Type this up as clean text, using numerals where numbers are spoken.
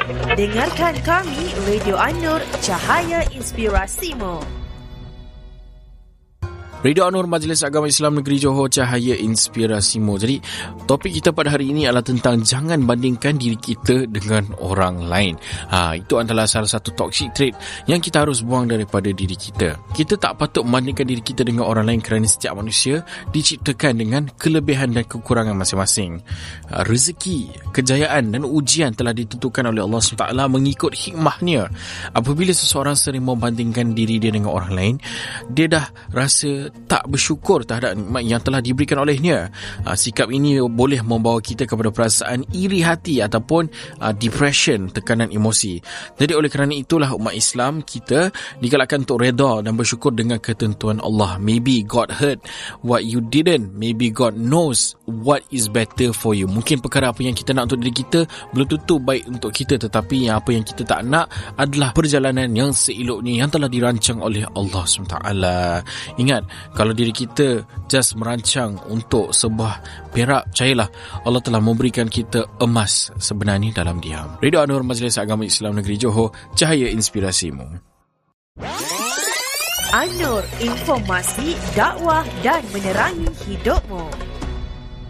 Dengarkan kami, Radio An-Nur, Cahaya Inspirasimu. Radio An-Nur, Majlis Agama Islam Negeri Johor, Cahaya Inspirasimu. Jadi, topik kita pada hari ini adalah tentang jangan bandingkan diri kita dengan orang lain. Itu adalah salah satu toxic trait yang kita harus buang daripada diri kita. Kita tak patut membandingkan diri kita dengan orang lain kerana setiap manusia diciptakan dengan kelebihan dan kekurangan masing-masing. Rezeki, kejayaan dan ujian telah ditentukan oleh Allah SWT mengikut hikmahnya. Apabila seseorang sering membandingkan diri dia dengan orang lain, dia dah rasa tak bersyukur terhadap nikmat yang telah diberikan olehnya. Sikap ini boleh membawa kita kepada perasaan iri hati ataupun depression, tekanan emosi. Jadi oleh kerana itulah umat Islam kita digalakkan untuk reda dan bersyukur dengan ketentuan Allah. Maybe God heard what you didn't. Maybe God knows what is better for you. Mungkin perkara apa yang kita nak untuk diri kita belum tentu baik untuk kita, tetapi apa yang kita tak nak adalah perjalanan yang seeloknya yang telah dirancang oleh Allah SWT. Ingat, kalau diri kita just merancang untuk sebuah perak, percayalah Allah telah memberikan kita emas sebenarnya dalam diam. Radio An-Nur, Majlis Agama Islam Negeri Johor, Cahaya Inspirasimu. An-Nur, informasi, dakwah dan menerangi hidupmu.